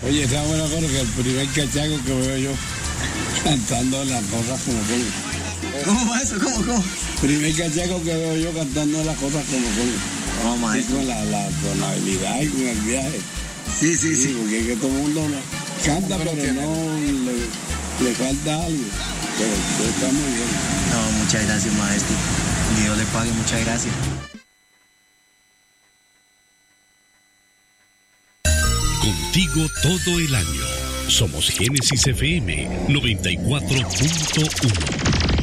Oye, está buena cosa que el primer cachaco que veo yo cantando las cosas como son. ¿Cómo va eso? ¿Cómo? Primer cachaco que veo yo cantando las cosas como son. Oh, maestro. Con la habilidad y con el viaje. Sí. Porque es que todo el mundo canta, pero no le falta algo. Pero está muy bien. No, muchas gracias, maestro. Que Dios le pague, muchas gracias. Contigo todo el año. Somos Génesis FM 94.1.